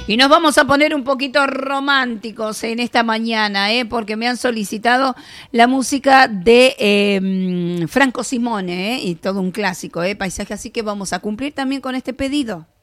Y nos vamos a poner un poquito románticos en esta mañana, porque me han solicitado la música de Franco Simone, y todo un clásico, Paisaje, así que vamos a cumplir también con este pedido.